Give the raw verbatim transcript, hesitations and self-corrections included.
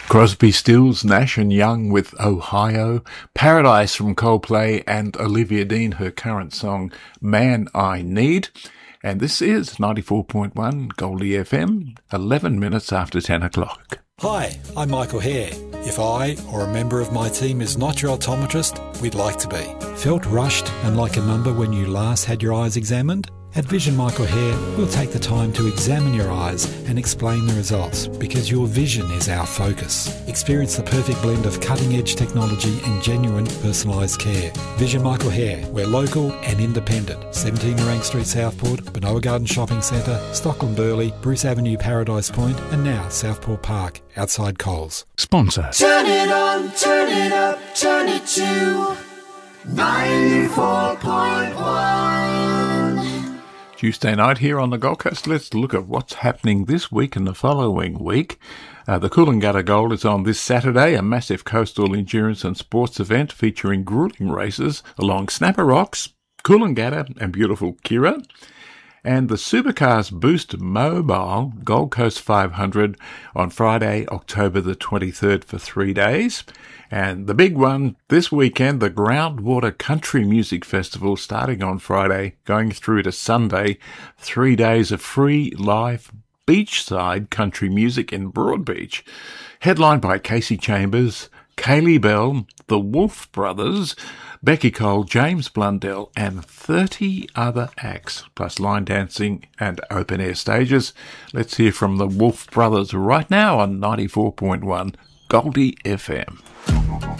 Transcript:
Crosby, Stills, Nash and Young with Ohio, Paradise from Coldplay, and Olivia Dean, her current song, Man I Need. And this is ninety-four point one Goldie F M, eleven minutes after ten o'clock. Hi, I'm Michael Hare. If I or a member of my team is not your optometrist, we'd like to be. Felt rushed and like a number when you last had your eyes examined? At Vision Michael Hare, we'll take the time to examine your eyes and explain the results, because your vision is our focus. Experience the perfect blend of cutting-edge technology and genuine personalised care. Vision Michael Hare, we're local and independent. seventeen Orang Street, Southport, Benoa Garden Shopping Centre, Stockland Burley, Bruce Avenue, Paradise Point, and now Southport Park, outside Coles. Sponsor. Turn it on, turn it up, turn it to ninety-four point one. Tuesday night here on the Gold Coast. Let's look at what's happening this week and the following week. Uh, the Coolangatta Gold is on this Saturday, a massive coastal endurance and sports event featuring grueling races along Snapper Rocks, Coolangatta and beautiful Kirra. And the Supercars Boost Mobile Gold Coast five hundred on Friday, October the twenty-third for three days. And the big one this weekend, the Groundwater Country Music Festival, starting on Friday, going through to Sunday. Three days of free live beachside country music in Broadbeach. Headlined by Casey Chambers, Kaylee Bell, the Wolf Brothers, Becky Cole, James Blundell, and thirty other acts, plus line dancing and open-air stages. Let's hear from the Wolf Brothers right now on ninety-four point one Goldie F M.